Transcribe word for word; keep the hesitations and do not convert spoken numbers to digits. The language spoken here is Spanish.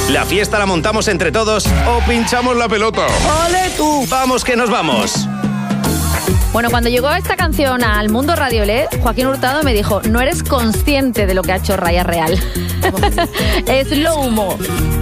¿La fiesta la montamos entre todos o pinchamos la pelota? ¡Ole tú! ¡Vamos que nos vamos! Bueno, cuando llegó esta canción al Mundo Radio L E D, Joaquín Hurtado me dijo: no eres consciente de lo que ha hecho Raya Real. Es lo humo.